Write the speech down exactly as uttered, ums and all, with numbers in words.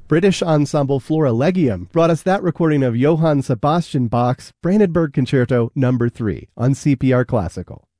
British ensemble Florilegium brought us that recording of Johann Sebastian Bach's Brandenburg Concerto number three on C P R Classical.